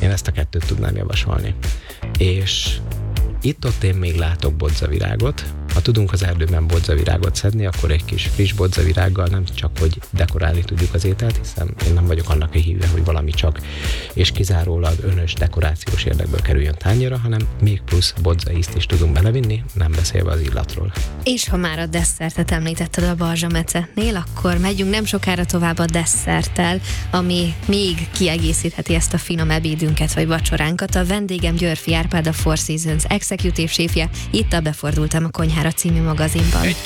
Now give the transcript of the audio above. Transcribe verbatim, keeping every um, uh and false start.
Én ezt a kettőt tudnám javasolni. És itt-ott én még látok bodzavirágot. Ha tudunk az erdőben bodzavirágot szedni, akkor egy kis friss bodzavirággal nem csak, hogy dekorálni tudjuk az ételt, hiszen én nem vagyok annak a híve, hogy valami csak és kizárólag önös dekorációs érdekből kerüljön tányérra, hanem még plusz bodzaízt is tudunk belevinni, nem beszélve az illatról. És ha már a desszertet említetted a balzsamecetnél, akkor megyünk nem sokára tovább a desszerttel, ami még kiegészítheti ezt a finom ebédünket vagy vacsoránkat. A vendégem Györffy Árpád, a Four Seasons executive chefje, itt a Befordultam a konyhára című magazinban. Egy